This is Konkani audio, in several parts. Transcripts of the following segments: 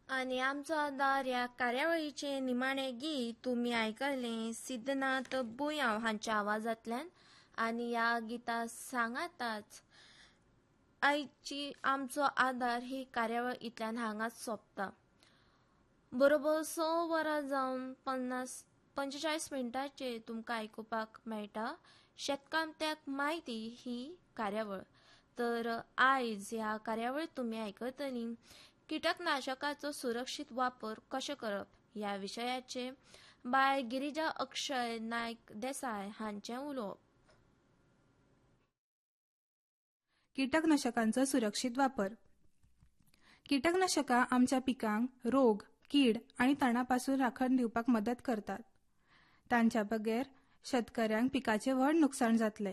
आणि आमचो आदार ह्या कार्यावळीचे निमाणे गीत तुम्ही आयकले सिद्धनाथ बुयांव हांच्या आवाजांतल्यान आणि ह्या गिता सांगाताच आयची आमचो आदार ही कार्यावळ इतल्यान हांगाच सोंपता. बरोबर 6 वरां जावन 45 मिनटांचेर तुमकां आयकुपाक मेळटा शेतकामत्याक म्हायती ही कार्यावळ. तर आयज ह्या कार्यावळीत तुमी आयकतली किटकनाशकाचो सुरक्षीत वापर कशें करप ह्या विशयाचेर बाय गिरिजा अक्षय नायक देसाय हांचें उलोवप. कीटकनाशकांचो सुरक्षीत वापर. कीटकनाशकां आमच्या पिकांक रोग, कीड आणि तणापासून राखण दिवपाक मदत करतात. तांच्या बगैर शेतकऱ्यांक पिकाचे व्हड नुकसाण जातले.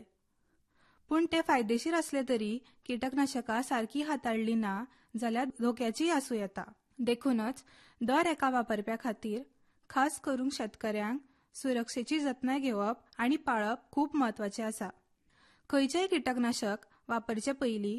पूण ते फायदेशीर असले तरी कीटकनाशकां सारखी हाताळली ना जाल्यार धोक्याची आसूं येता. देखूनच दर एका वापरप्या खातीर खास करून शेतकऱ्यांक सुरक्षेची जतनाय घेवप आणि पाळप खूप महत्वाचे आसा. खंयचेय कीटकनाशक वापरचे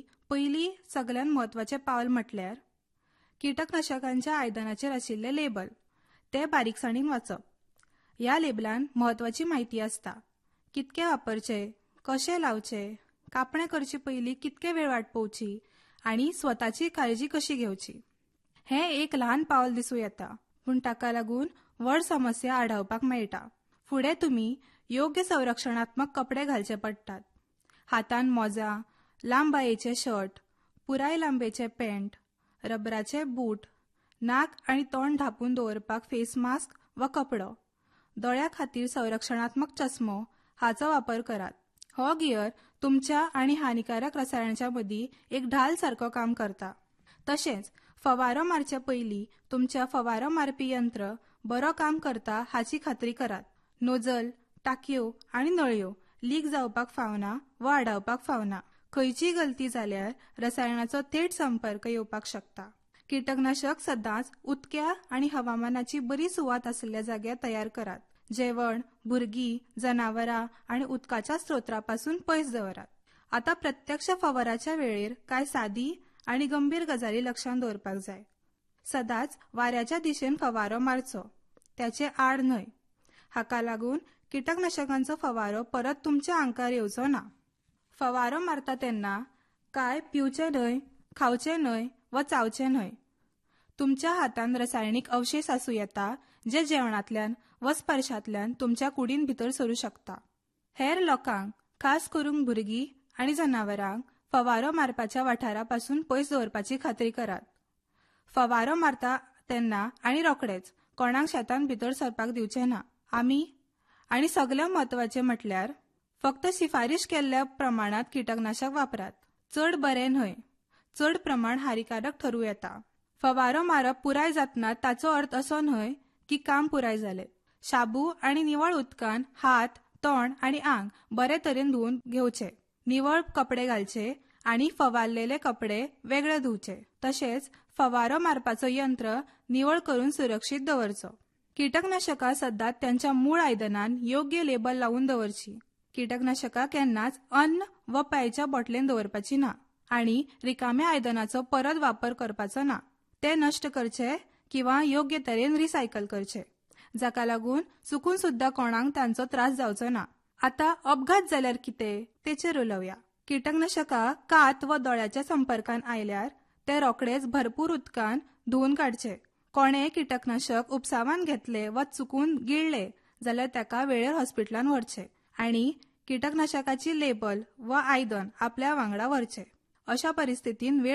पयली सगळ्यात महत्वाचे पावल म्हटल्यार कीटकनाशकांच्या आयदनाचेर आशिल्ले लेबल ते बारीकसाणीन वाचप. ह्या लेबलान महत्वाची माहिती आसता. कितके वापरचे, कशे लावचे, कापणे करचे पयली कितके वेळ वाट पोवची आणि स्वताची काळजी कशी घेवची. हे एक ल्हान पावल दिसूं येता पूण ताका लागून व्हड समस्या आडवपाक मेळटा. फुडें तुमी योग्य संरक्षणात्मक कपडे घालचे पडटात. हातान मोजां, लांब बायेचे शर्ट, पुराय लांबेचे पॅन्ट, रबराचे बूट, नाक आणि तोंड धापून दवरपाक फेस मास्क वा कपडो, दोळ्या खातीर संरक्षणात्मक चस्मो हाचो वापर करात. हो गियर तुमच्या आणि हानिकारक रसायनांच्या मदीं एक ढाल सारको काम करता. तशेंच फवारो मारचे पयली तुमच्या फवारो मारपी यंत्र बरो काम करता हाची खात्री करात. नोजल, टाकयो आणि नळयो लीक जावपाक फावना वा आडवपाक फावना. खंयची गलती जाल्यार रसायनाचो थेट संपर्क येवपाक शकता. कीटकनाशक सदांच उदक्या आणि हवामानाची बरी सुवात आशिल्ल्या जाग्यार तयार करात. जेवण, भुरगीं, जनावरां आणि उदकाच्या स्त्रोत्रापासून पयस दवरात. आता प्रत्यक्ष फवाराच्या वेळेर कांय सादी आणि गंभीर गजाली लक्षांत दवरपाक जाय. सदांच वाऱ्याच्या दिशेन फवारो मारचो, त्याचे आड न्हय. हाका लागून कीटकनाशकांचो फवारो परत तुमच्या आंकार येवचो ना. फवारो मारता तेन्ना काय पिवचे न्हय, खावचे न्हय वा चावचे न्हय. तुमच्या हातान रासायनिक अवशेष आसूं येता जे जेवणांतल्यान वा स्पर्शांतल्यान तुमच्या कुडीन भितर सरूं शकता. हेर लोकांक, खास करून भुरगीं आणि जनावरांक फवारो मारपाच्या वाठारापासून पयस दवरपाची खात्री करात. फवारो मारता तेन्ना आणि रोखडेच कोणाक शेतान भितर सरपाक दिवचे ना. आणि सगळ्यात महत्वाचे म्हटल्यार फक्त शिफारीश केल्ल्या प्रमाणात कीटकनाशक वापरात. चड बरें न्हय, चड प्रमाण हानिकारक ठरूं येता. फवारो मारप पुराय जातना ताचो अर्थ असो न्हय की काम पुराय जालें. शाबू आणि निवळ उदकान हात, तोंड आणि आंग बरे तरेन धुवन घेवचे. निवळ कपडे घालचे आणि फवारलेले कपडे वेगळे धुवचे. तशेंच फवारो मारपाचो यंत्र निवळ करून सुरक्षीत दवरचो. कीटकनाशकां सदांच त्यांच्या मूळ आयदनान योग्य लेबल लावून दवरची. कीटकनाशकां केन्नाच अन्न वा पेयाच्या बॉटलेन दवरपाची ना आणि रिकाम्या आयदनाचो परत वापर करपाचो ना. ते नष्ट करचे किंवा योग्य तरेन रिसायकल करचे, जाका लागून चुकून सुद्धा कोणाक तांचो त्रास जावचो ना. आता अपघात जाल्यार कितें तेचेर उलोवया. कीटकनाशकां कात वा दोळ्याच्या संपर्कान आयल्यार ते रोखडेच भरपूर उदकान धुवन काडचे. कोणेय कीटकनाशक उपसावान घेतले वा चुकून गिळले जाल्यार ताका वेळेर हॉस्पिटलान व्हरचे आणि कीटकनाशकाची लेबल वा आयदन आपल्या वांगडा व्हरचे. अशा परिस्थितीन वेळ